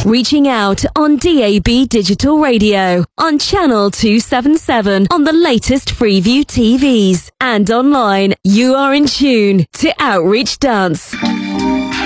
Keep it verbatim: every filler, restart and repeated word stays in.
Reaching out on D A B Digital Radio, on Channel two seventy-seven, on the latest Freeview T Vs, and online. You are in tune to Outreach Dance.